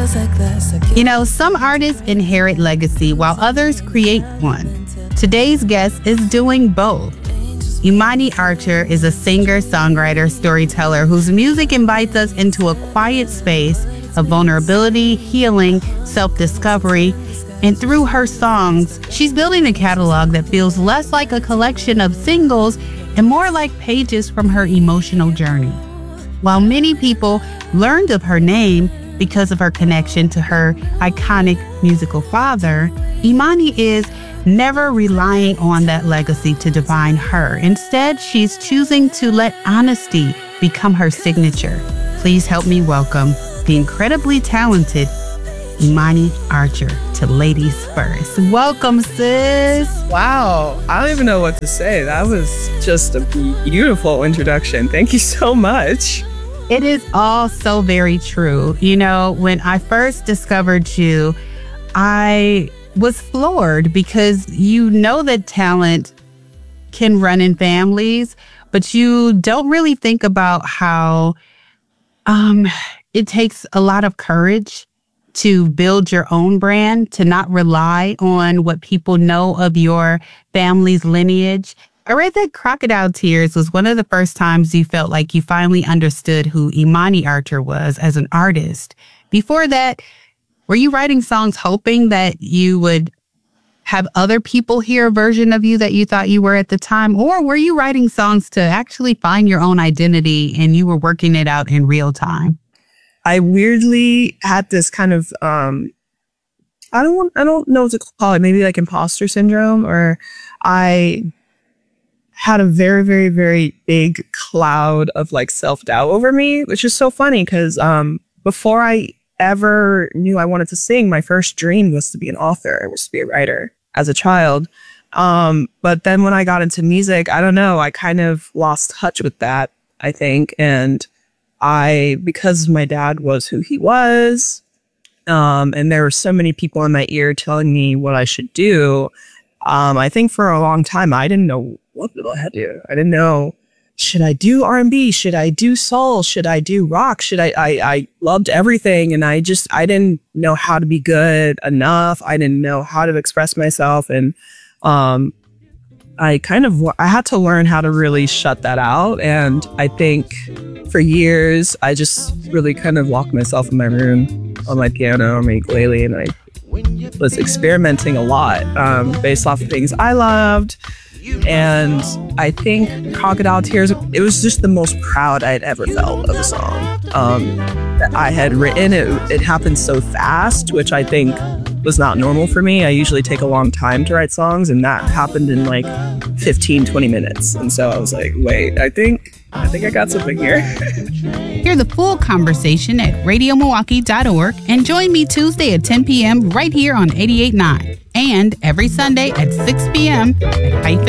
You know, some artists inherit legacy while others create one. Today's guest is doing both. Imani Archer is a singer, songwriter, storyteller whose music invites us into a quiet space of vulnerability, healing, self-discovery. And through her songs, she's building a catalog that feels less like a collection of singles and more like pages from her emotional journey. While many people learned of her name because of her connection to her iconic musical father, Imani is never relying on that legacy to define her. Instead, she's choosing to let honesty become her signature. Please help me welcome the incredibly talented Imani Archer to Ladies First. Welcome, sis. Wow. I don't even know what to say. That was just a beautiful introduction. Thank you so much. It is all so very true. You know, when I first discovered you, I was floored because you know that talent can run in families, but you don't really think about how it takes a lot of courage to build your own brand, to not rely on what people know of your family's lineage. I read that Crocodile Tears was one of the first times you felt like you finally understood who Imani Archer was as an artist. Before that, were you writing songs hoping that you would have other people hear a version of you that you thought you were at the time? Or were you writing songs to actually find your own identity and you were working it out in real time? I weirdly had this kind of, I don't know what to call it, maybe like imposter syndrome, or I had a very, very, very big cloud of like self-doubt over me, which is so funny because before I ever knew I wanted to sing, my first dream was to be an author. I was to be a writer as a child. But then when I got into music, I don't know, I kind of lost touch with that, I think. And because my dad was who he was, and there were so many people in my ear telling me what I should do, I think for a long time, I didn't know what the hell to do. I didn't know, should I do R&B? Should I do soul? Should I do rock? I loved everything. And I didn't know how to be good enough. I didn't know how to express myself. And I had to learn how to really shut that out. And I think for years, I just really kind of locked myself in my room on my piano or my ukulele. And I was experimenting a lot based off of things I loved. And I think Crocodile Tears, it was just the most proud I'd ever felt of a song that I had written. It happened so fast, which I think was not normal for me. I usually take a long time to write songs, and that happened in like 15, 20 minutes. And so I was like, wait, I think I got something here. Hear the full conversation at radiomilwaukee.org and join me Tuesday at 10 p.m. right here on 88.9 and every Sunday at 6 p.m. at